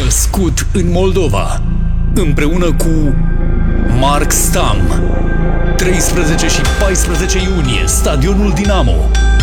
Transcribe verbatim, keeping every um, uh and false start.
născut în Moldova, împreună cu Mark Stam. treisprezece și paisprezece iunie, Stadionul Dinamo.